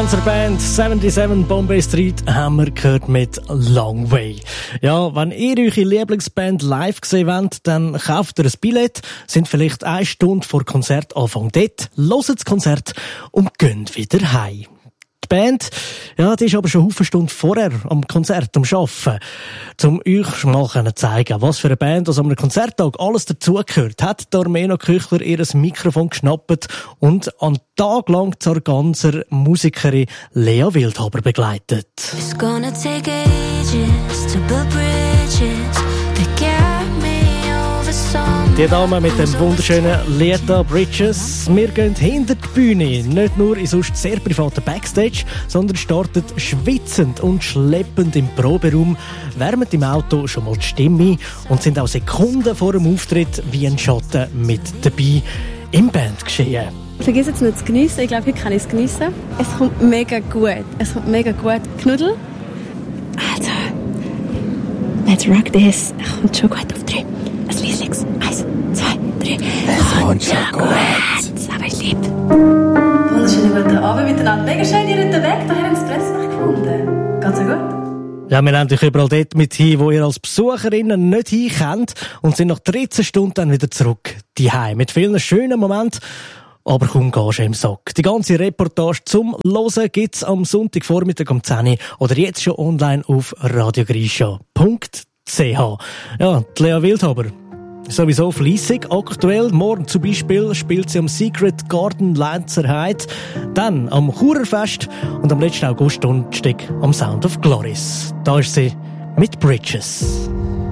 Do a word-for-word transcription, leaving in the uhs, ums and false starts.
unserer Band siebenundsiebzig Bombay Street haben wir gehört mit Long Way. Ja, wenn ihr eure Lieblingsband live sehen wollt, dann kauft ihr ein Billett, sind vielleicht eine Stunde vor Konzertanfang dort, hört das Konzert und geht wieder heim. Die Band, ja, die ist aber schon viele Stunden vorher am Konzert, am Arbeiten. Um euch mal zu zeigen, was für eine Band also am Konzerttag alles dazugehört, hat Armeno Küchler ihr Mikrofon geschnappt und an Tag lang die Sarganser Musikerin Lea Wildhaber begleitet. It's gonna take ages to build bridges that get me over some. Die Dame mit dem wunderschönen Leta Bridges. Wir gehen hinter die Bühne, nicht nur in sonst sehr privaten Backstage, sondern starten schwitzend und schleppend im Proberaum, wärmen im Auto schon mal die Stimme ein und sind auch Sekunden vor dem Auftritt wie ein Schatten mit dabei im Bandgeschehen. Vergiss jetzt nicht zu geniessen. Ich glaube, heute kann ich es geniessen. Es kommt mega gut. Es kommt mega gut. Knuddel. Also, let's rock this. Es kommt schon gut auf drei. Ein Lieslings. Eins, zwei, drei. Es kommt schon gut. Aber ich liebe. Wunderschönen guten Abend miteinander. Mega schön, ihr seid weg. Daher haben Sie Presse noch gefunden. Geht's euch gut? Ja, wir nehmen euch überall dort mit hin, wo ihr als Besucherinnen nicht hinkommt und sind nach dreizehn Stunden dann wieder zurück daheim. Mit vielen schönen Momenten. Aber kaum gehst du im Sack. Die ganze Reportage zum Hören gibt's am Sonntagvormittag um zehn Uhr oder jetzt schon online auf radiogrisha punkt c h. Ja, die Lea Wildhaber, sowieso fleissig. Aktuell, morgen zum Beispiel, spielt sie am Secret Garden Lenzerheide, dann am Churerfest und am letzten August Donnerstag am Sound of Glories. Da ist sie mit Bridges.